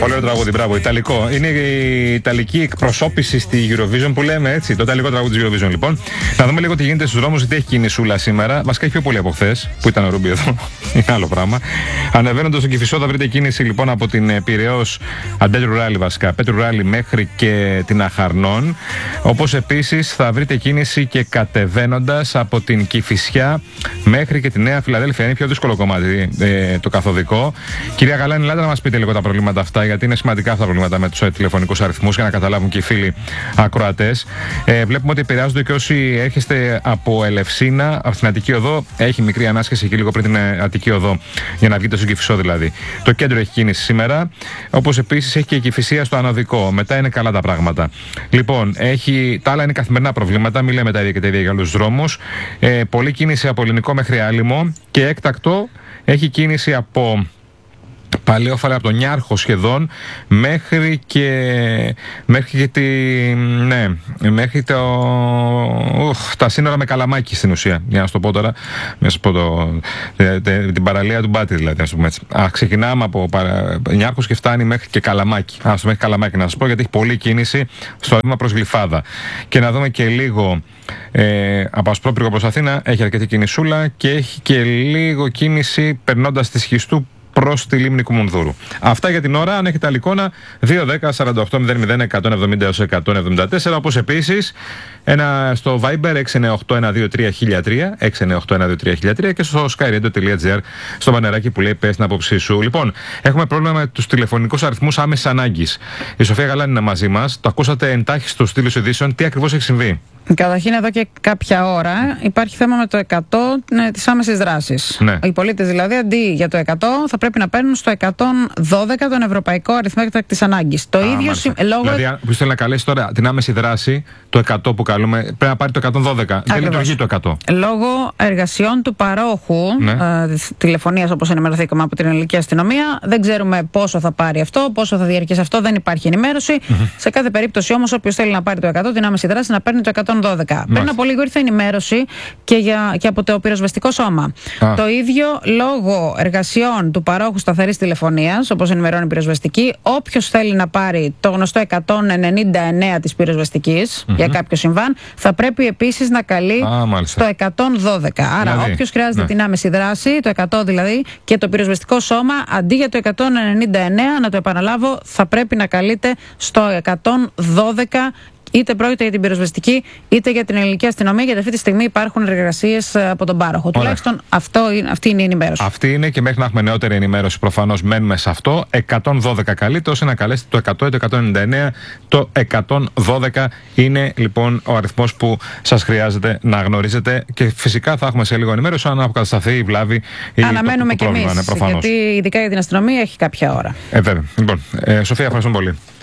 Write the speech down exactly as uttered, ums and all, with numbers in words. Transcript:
Πολύ ωραίο τραγούδι, μπράβο, ιταλικό. Είναι η ιταλική εκπροσώπηση στη Eurovision που λέμε έτσι. Το ιταλικό τραγούδι της Eurovision, λοιπόν. Να δούμε λίγο τι γίνεται στους δρόμους, γιατί έχει κινησούλα σήμερα. Βασικά έχει πιο πολύ από χθες που ήταν ο Ρούμπι εδώ. Είναι άλλο πράγμα. Ανεβαίνοντας στον Κηφισό θα βρείτε κίνηση λοιπόν από την Πειραιώς Αντέτρου Ράλι, βασικά Πέτρου Ράλι μέχρι και την Αχαρνών. Όπως επίσης θα βρείτε κίνηση και κατεβαίνοντας από την Κηφισιά μέχρι και τη Νέα Φιλαδέλφια. Είναι πιο δύσκολο κομμάτι ε, το καθοδικό. Κυρία Γαλάνη, ελάτε να μας πείτε λίγο τα προβλήματα αυτά, γιατί είναι σημαντικά αυτά τα προβλήματα με τους ε, τηλεφωνικούς αριθμούς για να καταλάβουν και οι φίλοι ακροατές. Ε, βλέπουμε ότι επηρεάζονται και όσοι έρχεστε από Ελευσίνα, από την Αττική Οδό. Έχει μικρή ανάσχεση εκεί λίγο πριν την Αττική Οδό, για να βγείτε στον Κηφισό δηλαδή. Το κέντρο έχει κίνηση σήμερα, όπως επίσης έχει και η Κηφισία στο ανωδικό. Μετά είναι καλά τα πράγματα. Λοιπόν, έχει, τα άλλα είναι καθημερινά προβλήματα, μην λέμε τα ίδια και τα ίδια για άλλους δρόμους. Ε, πολλή κίνηση από Ελληνικό μέχρι Άλυμο και έκτακτο έχει κίνηση από Παλαιόφαλα, από τον Νιάρχο σχεδόν μέχρι και, μέχρι και τη, ναι, μέχρι το, ουχ, τα σύνορα με Καλαμάκι στην ουσία. Για να σου το πω τώρα, να σου πω το, τε, τε, την παραλία του Μπάτη δηλαδή, να σου πούμε έτσι. Α, ξεκινάμε από Νιάρχος και φτάνει μέχρι και Καλαμάκι. Α, στο μέχρι Καλαμάκι να σας πω, γιατί έχει πολλή κίνηση στο βήμα προς Γλυφάδα. Και να δούμε και λίγο ε, από Ασπρόπυργο προς Αθήνα, έχει αρκετή κινησούλα και έχει και λίγο κίνηση περνώντας τη Σχιστού προς τη λίμνη Κουμουνδούρου. Αυτά για την ώρα. Αν έχετε άλλη εικόνα, δύο δέκα σαράντα οκτώ μηδέν μηδέν εκατόν εβδομήντα έως εκατόν εβδομήντα τέσσερα. Όπως επίσης ένα στο Viber έξι εννιά οκτώ ένα δύο τρία χίλια τρία, έξι εννιά οκτώ ένα δύο τρία χίλια τρία και στο skyradio.gr στο μπανεράκι που λέει πες την άποψή σου. Λοιπόν, έχουμε πρόβλημα με τους τηλεφωνικούς αριθμούς άμεσης ανάγκης. Η Σοφία Γαλάνη είναι μαζί μας. Το ακούσατε εντάχει στο στήλος ειδήσεων. Τι ακριβώς έχει συμβεί? Καταρχήν, εδώ και κάποια ώρα υπάρχει θέμα με το εκατό ναι, της άμεσης δράσης. Ναι. Οι πολίτες δηλαδή αντί για το εκατό θα πρέπει να παίρνουν στο εκατόν δώδεκα τον Ευρωπαϊκό Αριθμό Έκτακτης Ανάγκης. Το Α, ίδιο συ... λόγω. Δηλαδή, αν θέλει να καλέσει τώρα την άμεση δράση, το εκατό που καλούμε, πρέπει να πάρει το εκατόν δώδεκα. Ακριβώς. Δεν λειτουργεί το εκατό. Λόγω εργασιών του παρόχου ναι. ε, τηλεφωνίας, όπως ενημερωθήκαμε από την Ελληνική Αστυνομία, δεν ξέρουμε πόσο θα πάρει αυτό, πόσο θα διαρκέσει αυτό, δεν υπάρχει ενημέρωση. Mm-hmm. Σε κάθε περίπτωση όμως, όποιος θέλει να πάρει το εκατό, την άμεση δράση, να παίρνει το εκατόν δώδεκα. Πριν από λίγο ήρθε ενημέρωση και, για, και από το πυροσβεστικό σώμα. Α. Το ίδιο λόγω εργασιών του παρόχου σταθερής τηλεφωνίας, όπως ενημερώνει η πυροσβεστική, όποιος θέλει να πάρει το γνωστό εκατόν ενενήντα εννέα της πυροσβεστικής mm-hmm. για κάποιο συμβάν, θα πρέπει επίσης να καλεί Α, το εκατόν δώδεκα. Άρα, δηλαδή, όποιος χρειάζεται ναι. την άμεση δράση, το εκατό δηλαδή, και το πυροσβεστικό σώμα, αντί για το εκατόν ενενήντα εννέα, να το επαναλάβω, θα πρέπει να καλείται στο εκατόν δώδεκα. Είτε πρόκειται για την πυροσβεστική, είτε για την Ελληνική Αστυνομία, γιατί αυτή τη στιγμή υπάρχουν εργασίες από τον πάροχο. Ωραία. Τουλάχιστον αυτό είναι, αυτή είναι η ενημέρωση. Αυτή είναι, και μέχρι να έχουμε νεότερη ενημέρωση, προφανώς μένουμε σε αυτό. εκατόν δώδεκα καλείται, ώστε να καλέσετε το εκατό ή το εκατόν ενενήντα εννέα. Το εκατόν δώδεκα είναι λοιπόν ο αριθμός που σας χρειάζεται να γνωρίζετε. Και φυσικά θα έχουμε σε λίγο ενημέρωση αν αποκατασταθεί η βλάβη ή αναμένουμε το, το, το κι εμείς, γιατί ειδικά για την αστυνομία έχει κάποια ώρα. Ε, βέβαια. Λοιπόν, ε, Σοφία, ευχαριστούμε πολύ.